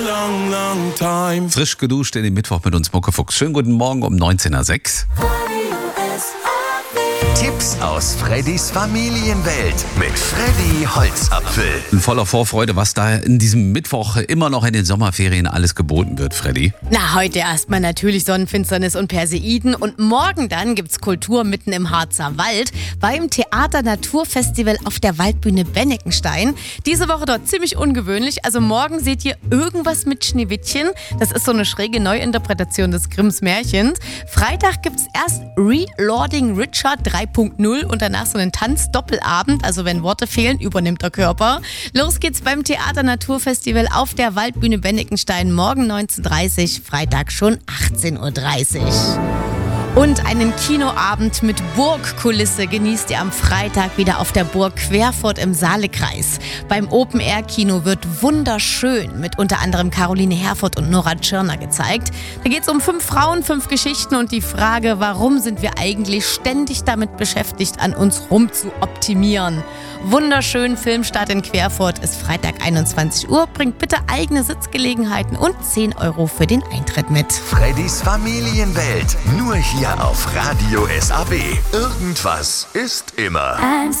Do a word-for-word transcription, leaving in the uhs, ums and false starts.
Long, long time. Frisch geduscht in den Mittwoch mit uns Muckefuchs. Schönen guten Morgen um neunzehn Uhr sechs. Tipps aus Freddys Familienwelt mit Freddy Holzapfel. In voller Vorfreude, was da in diesem Mittwoch immer noch in den Sommerferien alles geboten wird, Freddy. Na, heute erstmal natürlich Sonnenfinsternis und Perseiden und morgen dann gibt's Kultur mitten im Harzer Wald beim Theater Naturfestival auf der Waldbühne Benneckenstein. Diese Woche dort ziemlich ungewöhnlich, also morgen seht ihr irgendwas mit Schneewittchen. Das ist so eine schräge Neuinterpretation des Grimms Märchens. Freitag gibt's erst Reloading Richard drei Punkt null und danach so einen Tanzdoppelabend, also wenn Worte fehlen, übernimmt der Körper. Los geht's beim Theater Naturfestival auf der Waldbühne Benneckenstein morgen neunzehn Uhr dreißig, Freitag schon achtzehn Uhr dreißig. Und einen Kinoabend mit Burgkulisse genießt ihr am Freitag wieder auf der Burg Querfurt im Saalekreis. Beim Open-Air-Kino wird Wunderschön mit unter anderem Caroline Herfurth und Nora Tschirner gezeigt. Da geht es um fünf Frauen, fünf Geschichten und die Frage, warum sind wir eigentlich ständig damit beschäftigt, an uns rum zu optimieren. Wunderschön, Filmstart in Querfurt ist Freitag einundzwanzig Uhr. Bringt bitte eigene Sitzgelegenheiten und zehn Euro für den Eintritt mit. Freddys Familienwelt. Nur hier auf Radio S A B. Irgendwas ist immer. eins,